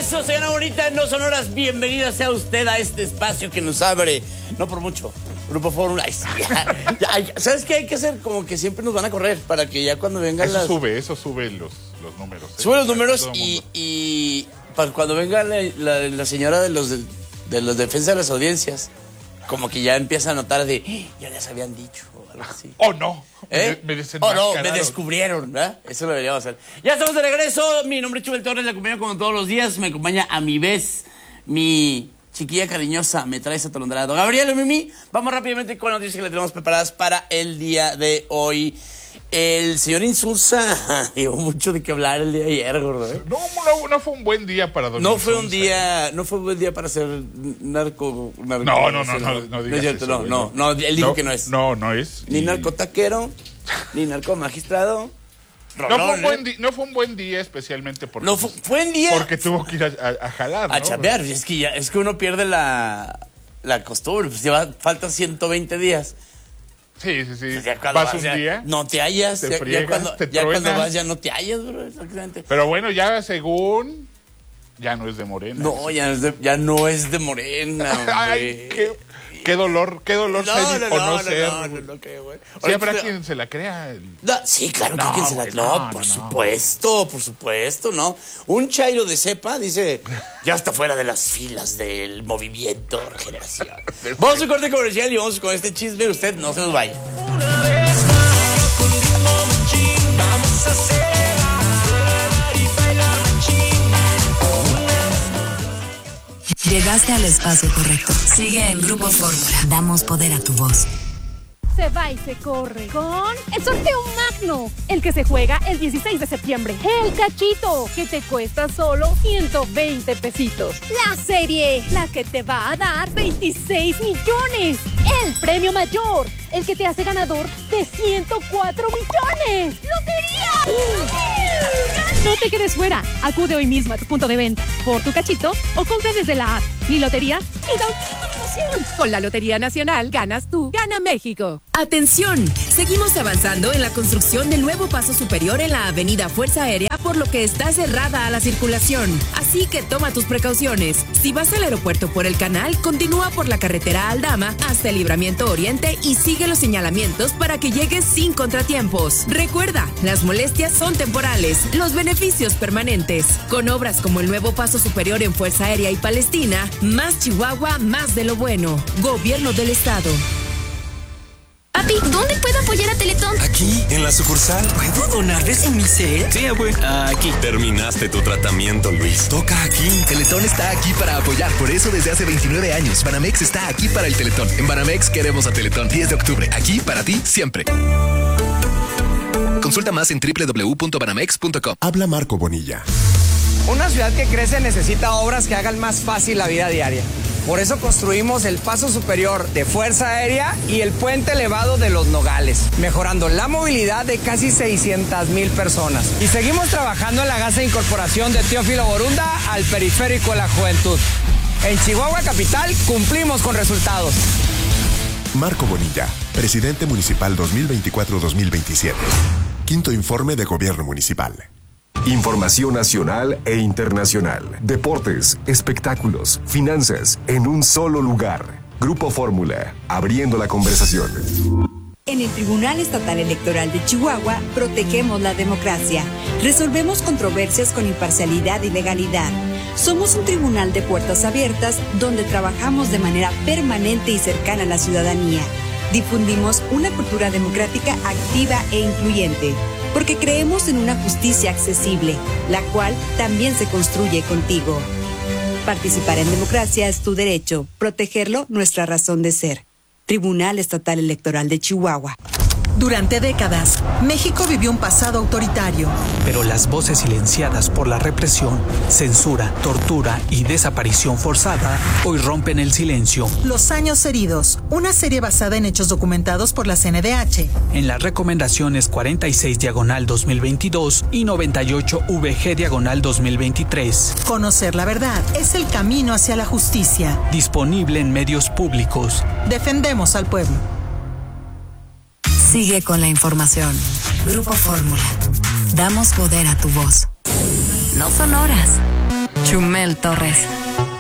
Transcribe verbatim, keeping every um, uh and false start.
regreso, señora bonita, no son horas. Bienvenida sea usted a este espacio que nos abre, no por mucho, Grupo Fórmula. Ya, ya, ¿sabes qué hay que hacer? Como que siempre nos van a correr para que ya cuando vengan eso las... sube, eso sube los, los números. ¿eh? Sube los números y, y para cuando venga la, la, la señora de los de, de los defensa de las audiencias, como que ya empieza a notar de, eh, ya les habían dicho o algo así. ¡Oh, no! ¿Eh? Me, me oh, no, me descubrieron, ¿verdad? Eso lo deberíamos hacer. Ya estamos de regreso. Mi nombre es Chubel Torres, la acompaño como todos los días. Me acompaña a mi vez, mi chiquilla cariñosa, me trae ese atolondrado. Gabriel y Mimi, vamos rápidamente con las noticias que le tenemos preparadas para el día de hoy. El señor Insulza dio mucho de qué hablar el día de ayer, gordo, ¿eh? No, no, no fue un buen día para don No Insulza. fue un día, no fue un buen día para ser narco... narco no, no, no, no, no, no, no es cierto, no, no, no, él dijo no, que no es. No, no es. Ni y... narcotaquero, ni narcomagistrado. Rolón, no, fue un buen día, no fue un buen día especialmente porque... No, fue, fue un día... Porque tuvo que ir a, a, a jalar, A ¿no? chapear, es que, ya, es que uno pierde la, la costumbre, pues lleva, faltan ciento veinte días. Sí, sí, sí. Pues ya vas, vas un ya, día, no te hallas, te ya, friegas, ya, cuando, te ya cuando truenas. vas ya no te hallas, bro, exactamente. Pero bueno, ya según... Ya no es de Morena. No, ya no es de, ya no es de Morena, Ay, qué, qué dolor, qué dolor no, ser no, y conocer. No, no, no, no, qué güey. Sí, habrá quien se la crea. El... No, sí, claro que No, quien se la... güey, No, no, por no, supuesto, por supuesto, ¿no? Un chairo de cepa dice, ya está fuera de las filas del movimiento Regeneración. Vamos a un corte comercial y vamos con este chisme. Usted no se nos vaya. Una vez más, con ritmo machín, vamos a celebrar y bailar machín. Llegaste al espacio correcto. Sigue en Grupo Fórmula. Damos poder a tu voz. Se va y se corre con el sorteo magno, el que se juega el dieciséis de septiembre. El cachito, que te cuesta solo ciento veinte pesitos. La serie, la que te va a dar veintiséis millones. El premio mayor, el que te hace ganador de ciento cuatro millones. ¡Lotería! No te quedes fuera. Acude hoy mismo a tu punto de venta por tu cachito o compra desde la app. Mi lotería y da emoción. Con la Lotería Nacional ganas tú, gana México. ¡Atención! Seguimos avanzando en la construcción del nuevo paso superior en la avenida Fuerza Aérea, por lo que está cerrada a la circulación. Así que toma tus precauciones. Si vas al aeropuerto por el canal, continúa por la carretera Aldama hasta el Libramiento Oriente y sigue los señalamientos para que llegues sin contratiempos. Recuerda, las molestias son temporales, los beneficios permanentes. Con obras como el nuevo paso superior en Fuerza Aérea y Palestina, más Chihuahua, más de lo bueno. Gobierno del Estado. Papi, ¿dónde puedo apoyar a Teletón? Aquí, en la sucursal. ¿Puedo donarles en mi set? Sí, abue. Aquí. Terminaste tu tratamiento, Luis. Toca aquí. Teletón está aquí para apoyar. Por eso, desde hace veintinueve años, Banamex está aquí para el Teletón. En Banamex queremos a Teletón. diez de octubre. Aquí para ti, siempre. Consulta más en doble u doble u doble u punto banamex punto com. Habla Marco Bonilla. Una ciudad que crece necesita obras que hagan más fácil la vida diaria. Por eso construimos el paso superior de Fuerza Aérea y el puente elevado de Los Nogales, mejorando la movilidad de casi seiscientas mil personas. Y seguimos trabajando en la gas de incorporación de Teófilo Borunda al periférico de la juventud. En Chihuahua Capital cumplimos con resultados. Marco Bonilla, presidente municipal dos mil veinticuatro a dos mil veintisiete. Quinto informe de gobierno municipal. Información nacional e internacional. Deportes, espectáculos, finanzas, en un solo lugar. Grupo Fórmula, abriendo la conversación. En el Tribunal Estatal Electoral de Chihuahua, protegemos la democracia. Resolvemos controversias con imparcialidad y legalidad. Somos un tribunal de puertas abiertas donde trabajamos de manera permanente y cercana a la ciudadanía. Difundimos una cultura democrática activa e incluyente, porque creemos en una justicia accesible, la cual también se construye contigo. Participar en democracia es tu derecho, protegerlo nuestra razón de ser. Tribunal Estatal Electoral de Chihuahua. Durante décadas, México vivió un pasado autoritario. Pero las voces silenciadas por la represión, censura, tortura y desaparición forzada hoy rompen el silencio. Los años heridos, una serie basada en hechos documentados por la C N D H. En las recomendaciones cuarenta y seis diagonal dos mil veintidós y noventa y ocho V G diagonal dos mil veintitrés. Conocer la verdad es el camino hacia la justicia. Disponible en medios públicos. Defendemos al pueblo. Sigue con la información. Grupo Fórmula. Damos poder a tu voz. No son horas. Chumel Torres.